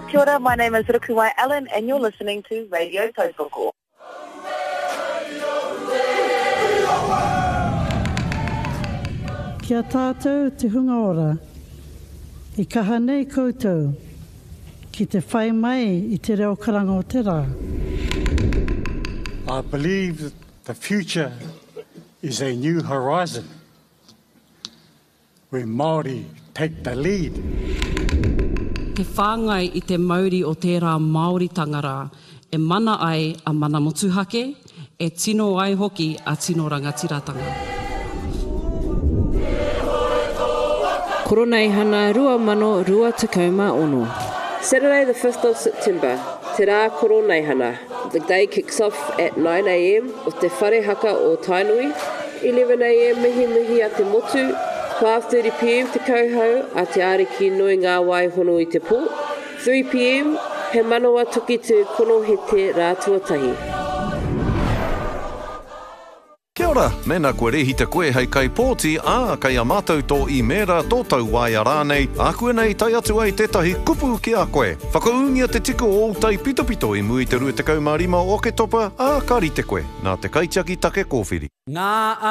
Kia ora, my name is Rukuwai Allen and you're listening to Radio Tautoko. Kia tātou te hunga ora, I kaha nei koutou, ki te whai mai I te reo karanga o te rā. I believe that the future is a new horizon, where Māori take the lead. He whāngai I te Māori o tērā Māori tangara, e mana ai a mana motuhake, e tino ai hoki a tino rangatiratanga. Koronei hana 2020. Saturday the 5th of September, te rā koronei hana. The day kicks off at 9 a.m. with te whare haka o Tainui, 11 a.m. mihi a te motu, 12:30 p.m. te kauhau a te ariki nui ngā wai hono I te pō, 3 p.m. he manawa tuki te kono he te rātuatahi. Kia ora, mena koe rehita koe hei kai pōti kai a mātou tō I mera tōtau wai a rānei, a koe nei tai atu ai tētahi kupu ki a koe. Whakaungia te tiku o tai pitopito I mui te 25 o ke topa, ka rite koe, nā te kaitiaki take kōwhiri.